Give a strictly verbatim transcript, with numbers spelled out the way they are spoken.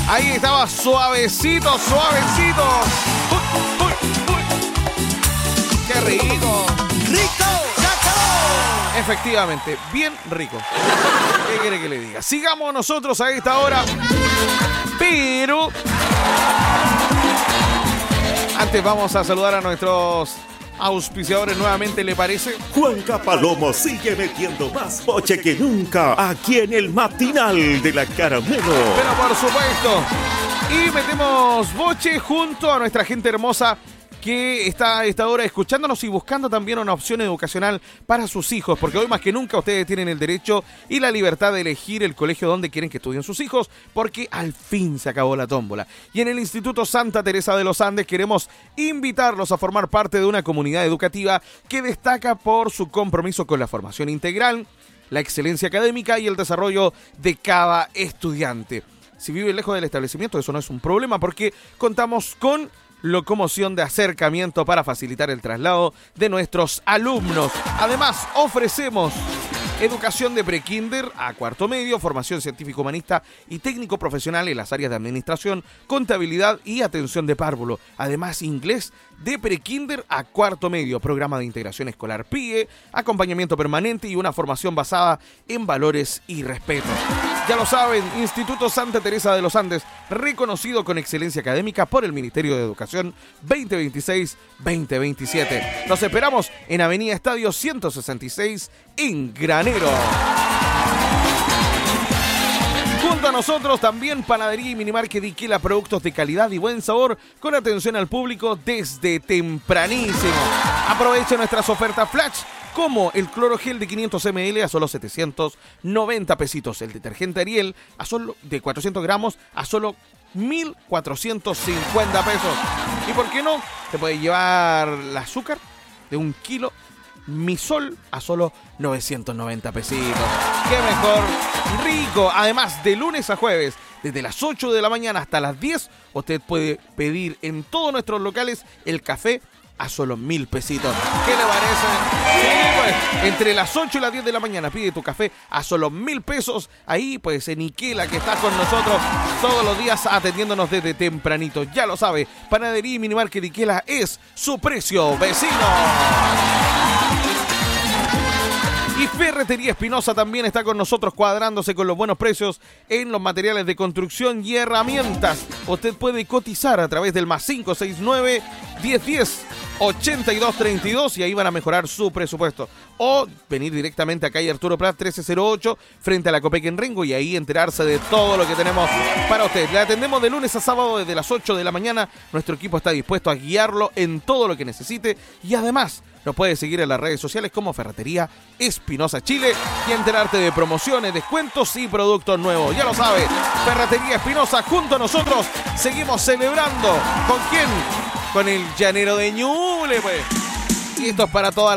Ahí estaba suavecito, suavecito. Uy, uy, uy. ¡Qué rico! ¡Rico! ¡Sácalo! Efectivamente, bien rico. ¿Qué quiere que le diga? Sigamos nosotros a esta hora. Pero antes vamos a saludar a nuestros auspiciadores nuevamente, ¿le parece? Juanca Palomo sigue metiendo más boche que nunca aquí en el matinal de la Caramelo. Pero por supuesto. Y metemos boche junto a nuestra gente hermosa que está a esta hora escuchándonos y buscando también una opción educacional para sus hijos, porque hoy más que nunca ustedes tienen el derecho y la libertad de elegir el colegio donde quieren que estudien sus hijos, porque al fin se acabó la tómbola. Y en el Instituto Santa Teresa de los Andes queremos invitarlos a formar parte de una comunidad educativa que destaca por su compromiso con la formación integral, la excelencia académica y el desarrollo de cada estudiante. Si vive lejos del establecimiento, eso no es un problema, porque contamos con locomoción de acercamiento para facilitar el traslado de nuestros alumnos. Además, ofrecemos educación de prekinder a cuarto medio, formación científico-humanista y técnico profesional en las áreas de administración, contabilidad y atención de párvulo. Además, inglés de prekinder a cuarto medio, programa de integración escolar P I E, acompañamiento permanente y una formación basada en valores y respeto. Ya lo saben, Instituto Santa Teresa de los Andes, reconocido con excelencia académica por el Ministerio de Educación veinte veintiséis veinte veintisiete. Los esperamos en Avenida Estadio ciento sesenta y seis en Granero. Junto a nosotros también Panadería y Minimarket Diquela, productos de calidad y buen sabor con atención al público desde tempranísimo. Aproveche nuestras ofertas flash, como el clorogel de quinientos mililitros a solo setecientos noventa pesitos, el detergente Ariel a solo de cuatrocientos gramos a solo mil cuatrocientos cincuenta pesos. ¿Y por qué no? Te puede llevar el azúcar de un kilo Misol a solo novecientos noventa pesitos. ¡Qué mejor! ¡Rico! Además, de lunes a jueves, desde las ocho de la mañana hasta las diez, usted puede pedir en todos nuestros locales el café a solo mil pesitos. ¿Qué le parece? Sí, pues, entre las ocho y las diez de la mañana pide tu café a solo mil pesos. Ahí, pues, en Iquela, que está con nosotros todos los días atendiéndonos desde tempranito. Ya lo sabe, Panadería y Minimarket Iquela es su precio, vecino. Y Ferretería Espinosa también está con nosotros, cuadrándose con los buenos precios en los materiales de construcción y herramientas. Usted puede cotizar a través del más cinco seis nueve, diez diez, ochenta y dos treinta y dos y ahí van a mejorar su presupuesto. O venir directamente a calle Arturo Prat trece cero ocho frente a la Copec en Rengo y ahí enterarse de todo lo que tenemos para usted. Le atendemos de lunes a sábado desde las ocho de la mañana. Nuestro equipo está dispuesto a guiarlo en todo lo que necesite y además nos puede seguir en las redes sociales como Ferretería Espinosa Chile y enterarte de promociones, descuentos y productos nuevos. Ya lo sabe, Ferretería Espinosa junto a nosotros. Seguimos celebrando. ¿Con quién? Con el Llanero de Ñuble, pues. Y esto es para toda